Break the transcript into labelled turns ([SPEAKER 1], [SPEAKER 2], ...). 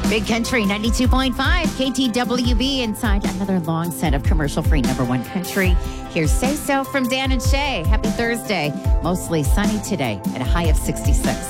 [SPEAKER 1] Big Country 92.5 KTWB inside another long set of commercial-free number one country. Here's Say So from Dan and Shay. Happy Thursday. Mostly sunny today at a high of 66.